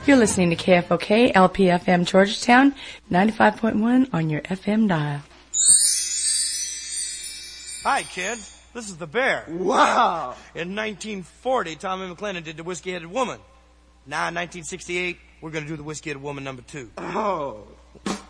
You're listening to KFOK, LPFM Georgetown, 95.1 on your FM dial. Hi, kids. This is the Bear. Wow! In 1940, Tommy McLennan did the Whiskey-Headed Woman. Now, in 1968, we're going to do the Whiskey-Headed Woman number 2. Oh.